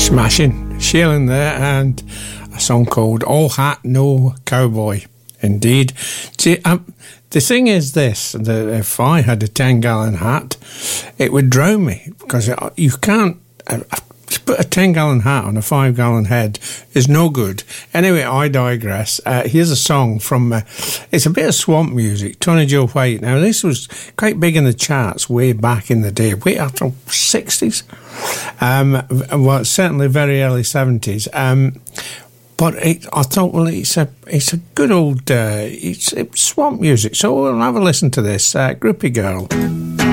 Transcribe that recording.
Smashing, Shailen there, and a song called All Hat No Cowboy. Indeed. See, the thing is this, that if I had a 10-gallon hat, it would drown me, because you can't... to put a 10-gallon hat on a 5-gallon head is no good. Anyway, I digress. Here's a song from... it's a bit of swamp music, Tony Joe White. Now, this was quite big in the charts way back in the day, way after 60s. Well, certainly very early 70s. But I thought, well, it's a good old... it's swamp music, so we'll have a listen to this. Groupie Girl.